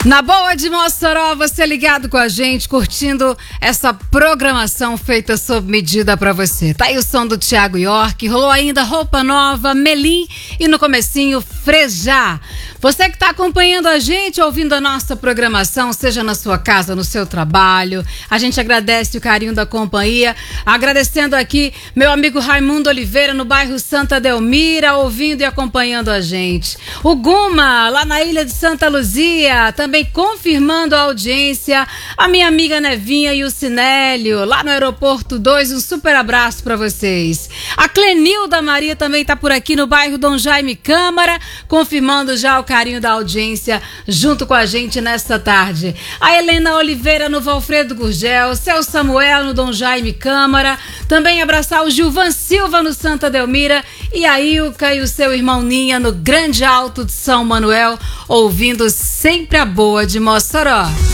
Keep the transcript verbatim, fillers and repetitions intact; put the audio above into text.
Na boa de Mossoró, você ligado com a gente, curtindo essa programação feita sob medida pra você. Tá aí o som do Thiago York, rolou ainda Roupa Nova, Melim e no comecinho Frejá. Você que tá acompanhando a gente, ouvindo a nossa programação, seja na sua casa, no seu trabalho, a gente agradece o carinho da companhia, agradecendo aqui meu amigo Raimundo Oliveira no bairro Santa Delmira, ouvindo e acompanhando a gente. O Guma, lá na ilha de Santa Luzia, também confirmando a audiência, a minha amiga Nevinha e o Cinélio, lá no Aeroporto dois, um super abraço pra vocês. A Clenilda Maria também tá por aqui no bairro Dom Jaime Câmara, confirmando já o carinho da audiência junto com a gente nesta tarde. A Helena Oliveira no Valfredo Gurgel, seu Samuel no Dom Jaime Câmara, também abraçar o Gilvan Silva no Santa Delmira e a Ilka e o seu irmão Ninha no Grande Alto de São Manuel, ouvindo sempre a boa de Mossoró.